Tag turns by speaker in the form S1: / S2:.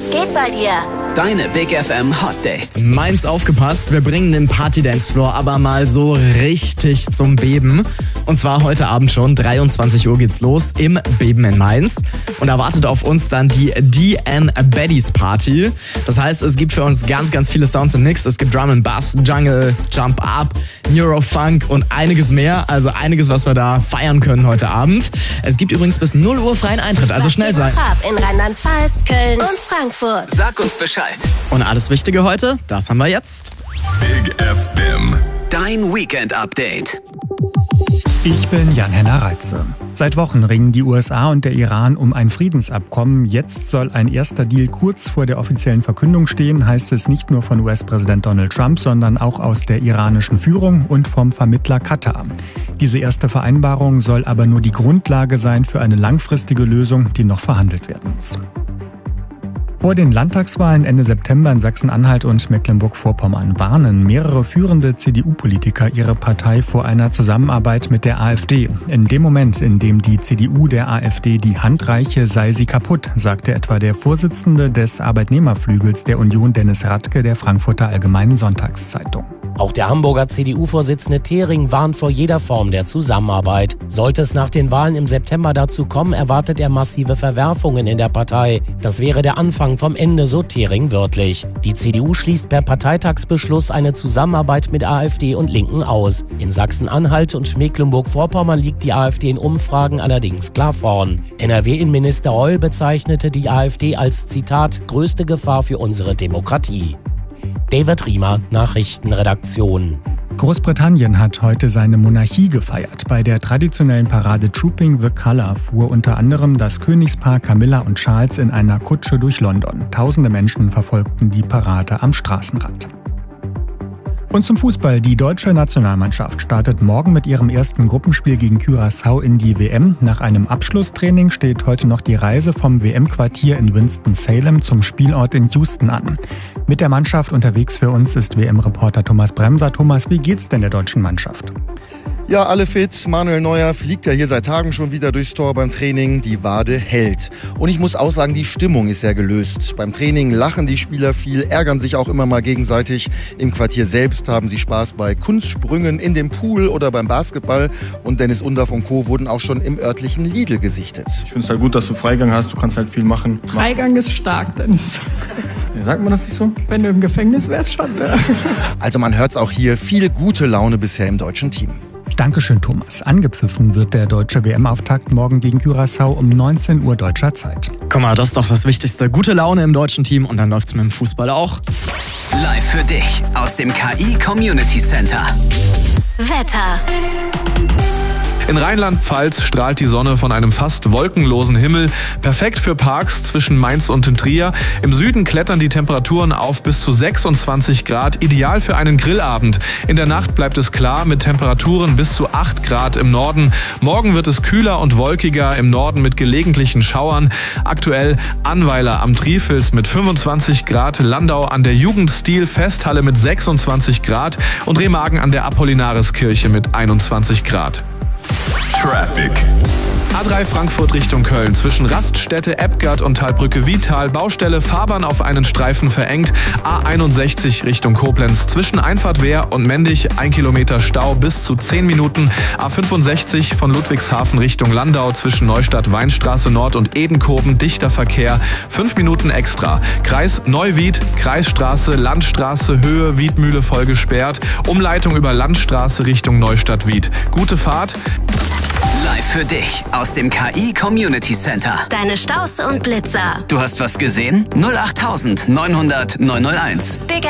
S1: Was geht bei dir?
S2: Deine Big FM Hot Dates.
S3: Mainz, aufgepasst, wir bringen den Party-Dance-Floor aber mal so richtig zum Beben. Und zwar heute Abend schon, 23 Uhr geht's los im Beben in Mainz. Und erwartet auf uns dann die DN Baddies Party. Das heißt, es gibt für uns ganz, ganz viele Sounds im Mix. Es gibt Drum and Bass, Jungle, Jump Up, Neurofunk und einiges mehr. Also einiges, was wir da feiern können heute Abend. Es gibt übrigens bis 0 Uhr freien Eintritt, also schnell sein.
S1: In Rheinland-Pfalz, Köln und Frankfurt.
S2: Sag uns Bescheid.
S3: Und alles Wichtige heute, das haben wir jetzt.
S4: Big FM.
S2: Dein Weekend-Update.
S5: Ich bin Jan-Henner Reitze. Seit Wochen ringen die USA und der Iran um ein Friedensabkommen. Jetzt soll ein erster Deal kurz vor der offiziellen Verkündung stehen, heißt es nicht nur von US-Präsident Donald Trump, sondern auch aus der iranischen Führung und vom Vermittler Katar. Diese erste Vereinbarung soll aber nur die Grundlage sein für eine langfristige Lösung, die noch verhandelt werden muss. Vor den Landtagswahlen Ende September in Sachsen-Anhalt und Mecklenburg-Vorpommern warnen mehrere führende CDU-Politiker ihre Partei vor einer Zusammenarbeit mit der AfD. In dem Moment, in dem die CDU der AfD die Hand reiche, sei sie kaputt, sagte etwa der Vorsitzende des Arbeitnehmerflügels der Union, Dennis Radke, der Frankfurter Allgemeinen Sonntagszeitung.
S6: Auch der Hamburger CDU-Vorsitzende Thering warnt vor jeder Form der Zusammenarbeit. Sollte es nach den Wahlen im September dazu kommen, erwartet er massive Verwerfungen in der Partei. Das wäre der Anfang vom Ende, so Thering wörtlich. Die CDU schließt per Parteitagsbeschluss eine Zusammenarbeit mit AfD und Linken aus. In Sachsen-Anhalt und Mecklenburg-Vorpommern liegt die AfD in Umfragen allerdings klar vorn. NRW-Innenminister Reul bezeichnete die AfD als, Zitat, größte Gefahr für unsere Demokratie. David Riemer, Nachrichtenredaktion.
S5: Großbritannien hat heute seine Monarchie gefeiert. Bei der traditionellen Parade Trooping the Colour fuhr unter anderem das Königspaar Camilla und Charles in einer Kutsche durch London. Tausende Menschen verfolgten die Parade am Straßenrand. Und zum Fußball. Die deutsche Nationalmannschaft startet morgen mit ihrem ersten Gruppenspiel gegen Curaçao in die WM. Nach einem Abschlusstraining steht heute noch die Reise vom WM-Quartier in Winston-Salem zum Spielort in Houston an. Mit der Mannschaft unterwegs für uns ist WM-Reporter Thomas Bremser. Thomas, wie geht's denn der deutschen Mannschaft?
S7: Ja, alle fit. Manuel Neuer fliegt ja hier seit Tagen schon wieder durchs Tor beim Training. Die Wade hält. Und ich muss auch sagen, die Stimmung ist sehr gelöst. Beim Training lachen die Spieler viel, ärgern sich auch immer mal gegenseitig. Im Quartier selbst haben sie Spaß bei Kunstsprüngen in dem Pool oder beim Basketball. Und Dennis Undaff und Co. wurden auch schon im örtlichen Lidl gesichtet.
S8: Ich finde es halt gut, dass du Freigang hast. Du kannst halt viel machen.
S9: Freigang ist stark, Dennis.
S8: Sagt man das nicht so?
S9: Wenn du im Gefängnis wärst, schon. Ne?
S7: Also man hört's auch hier. Viel gute Laune bisher im deutschen Team.
S5: Dankeschön, Thomas. Angepfiffen wird der deutsche WM-Auftakt morgen gegen Curaçao um 19 Uhr deutscher Zeit.
S3: Guck mal, das ist doch das Wichtigste. Gute Laune im deutschen Team und dann läuft's mit dem Fußball auch.
S2: Live für dich aus dem KI Community Center.
S1: Wetter.
S4: In Rheinland-Pfalz strahlt die Sonne von einem fast wolkenlosen Himmel. Perfekt für Parks zwischen Mainz und in Trier. Im Süden klettern die Temperaturen auf bis zu 26 Grad. Ideal für einen Grillabend. In der Nacht bleibt es klar mit Temperaturen bis zu 8 Grad im Norden. Morgen wird es kühler und wolkiger im Norden mit gelegentlichen Schauern. Aktuell Annweiler am Trifels mit 25 Grad, Landau an der Jugendstil-Festhalle mit 26 Grad und Remagen an der Apollinariskirche mit 21 Grad. Traffic.
S10: A3 Frankfurt Richtung Köln. Zwischen Raststätte, Ebgard und Talbrücke-Wietal. Baustelle, Fahrbahn auf einen Streifen verengt. A61 Richtung Koblenz. Zwischen Einfahrt Wehr und Mendig 1 Kilometer Stau bis zu 10 Minuten. A65 von Ludwigshafen Richtung Landau. Zwischen Neustadt, Weinstraße Nord und Edenkoben. Dichter Verkehr. 5 Minuten extra. Kreis Neuwied, Kreisstraße, Landstraße, Höhe, Wiedmühle voll gesperrt. Umleitung über Landstraße Richtung Neustadt-Wied. Gute Fahrt.
S2: Live für dich aus dem KI Community Center.
S1: Deine Staus und Blitzer.
S2: Du hast was gesehen? 08900 901.